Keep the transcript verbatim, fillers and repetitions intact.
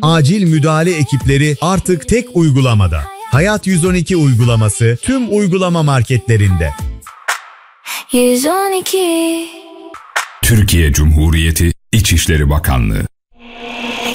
acil müdahale ekipleri artık tek uygulamada. Hayat yüz on iki uygulaması tüm uygulama marketlerinde. yüz on iki Türkiye Cumhuriyeti İçişleri Bakanlığı.